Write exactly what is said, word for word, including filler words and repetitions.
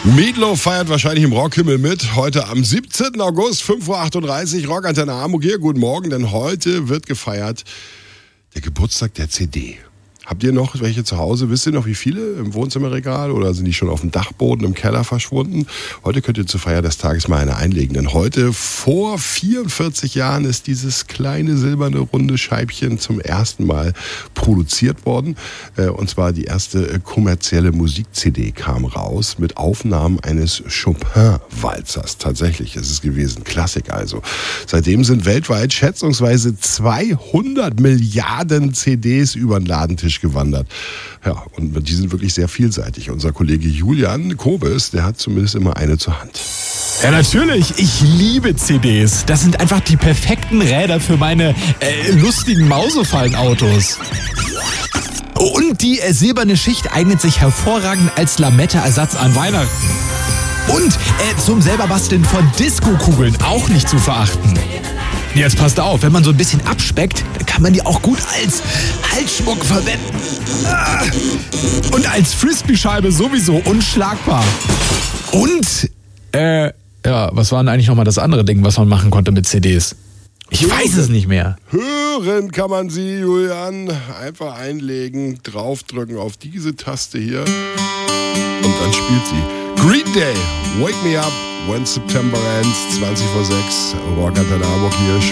Meatloaf feiert wahrscheinlich im Rockhimmel mit. Heute am siebzehnten August, fünf Uhr achtunddreißig, Rockantenne Hamburg hier. Guten Morgen, denn heute wird gefeiert der Geburtstag der C D. Habt ihr noch welche zu Hause? Wisst ihr noch, wie viele im Wohnzimmerregal oder sind die schon auf dem Dachboden im Keller verschwunden? Heute könnt ihr zur Feier des Tages mal eine einlegen, denn heute vor vierundvierzig Jahren ist dieses kleine silberne runde Scheibchen zum ersten Mal produziert worden. Und zwar die erste kommerzielle Musik-C D kam raus mit Aufnahmen eines Chopin-Walzers. Tatsächlich ist es gewesen. Klassik also. Seitdem sind weltweit schätzungsweise zweihundert Milliarden C Ds über den Ladentisch gewandert. Ja, und die sind wirklich sehr vielseitig. Unser Kollege Julian Kobes, der hat zumindest immer eine zur Hand. Ja, natürlich. Ich liebe C Ds. Das sind einfach die perfekten Räder für meine äh, lustigen Mausefallenautos. Und die äh, silberne Schicht eignet sich hervorragend als Lametta-Ersatz an Weihnachten. Und äh, zum selberbasteln von Disco-Kugeln auch nicht zu verachten. Jetzt passt auf, wenn man so ein bisschen abspeckt, dann kann man die auch gut als Halsschmuck verwenden. Und als Frisbee-Scheibe sowieso unschlagbar. Und, äh, ja, was war denn eigentlich nochmal das andere Ding, was man machen konnte mit C Ds? Ich weiß es nicht mehr. Hören kann man sie, Julian. Einfach einlegen, draufdrücken auf diese Taste hier. Und dann spielt sie. Green Day, Wake Me Up When September Ends, zwanzig vor sechs, Rockantenne Hamburg hier.